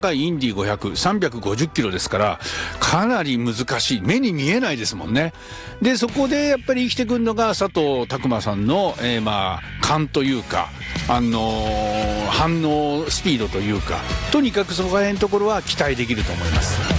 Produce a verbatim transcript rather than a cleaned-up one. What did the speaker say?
インディごひゃく、さんびゃくごじゅっキロですからかなり難しい、目に見えないですもんね。でそこでやっぱり生きてくるのが佐藤拓磨さんの、えー、まあ勘というか、あのー、反応スピードというか、とにかくそこら辺のところは期待できると思います。